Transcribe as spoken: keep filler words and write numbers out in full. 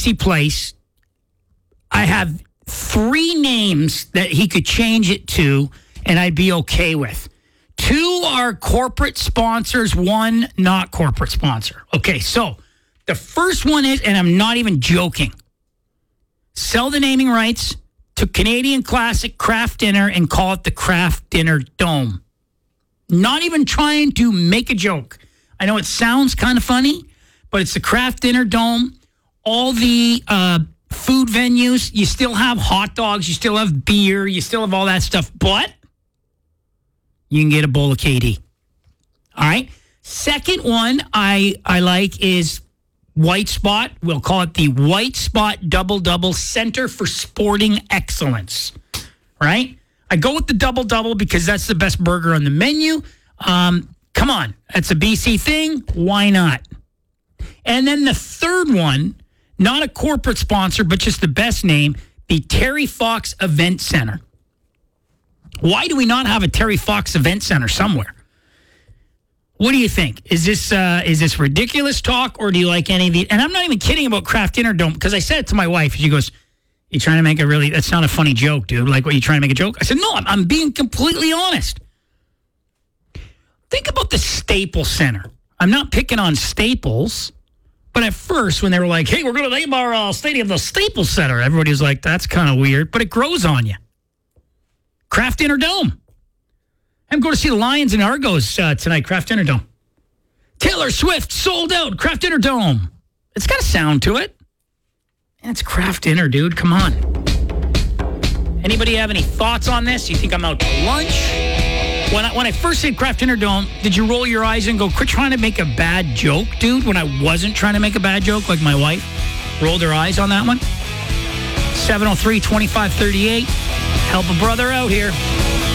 place, I have three names that he could change it to, and I'd be okay with. Two are corporate sponsors, one not corporate sponsor. Okay, so the first one is, and I'm not even joking, sell the naming rights to Canadian Classic Craft Dinner and call it the Craft Dinner Dome. Not even trying to make a joke. I know it sounds kind of funny, but it's the Craft Dinner Dome. All the uh, food venues, you still have hot dogs, you still have beer, you still have all that stuff, but you can get a bowl of K D. All right? Second one I, I like is White Spot. We'll call it the White Spot Double Double Center for Sporting Excellence. Right? I go with the Double Double because that's the best burger on the menu. Um, come on. That's a B C thing. Why not? And then the third one, not a corporate sponsor, but just the best name, the Terry Fox Event Center. Why do we not have a Terry Fox Event Center somewhere? What do you think? Is this uh, is this ridiculous talk, or do you like any of the? And I'm not even kidding about Craft Dinner Dome, because I said it to my wife. She goes, "You trying to make a really? That's not a funny joke, dude. Like, what, you trying to make a joke?" I said, "No, I'm, I'm being completely honest." Think about the Staples Center. I'm not picking on Staples, but at first, when they were like, "Hey, we're going to name our uh, stadium the Staples Center," everybody was like, "That's kind of weird," but it grows on you. Craft Dinner Dome. I'm going to see the Lions and Argos uh, tonight, Craft Dinner Dome. Taylor Swift sold out, Craft Dinner Dome. It's got a sound to it. And it's Craft Dinner, dude. Come on. Anybody have any thoughts on this? You think I'm out to lunch? When I, when I first said Craft Dinner Dome, did you roll your eyes and go, quit trying to make a bad joke, dude? When I wasn't trying to make a bad joke, like my wife rolled her eyes on that one? seven oh three, twenty-five thirty-eight. Help a brother out here.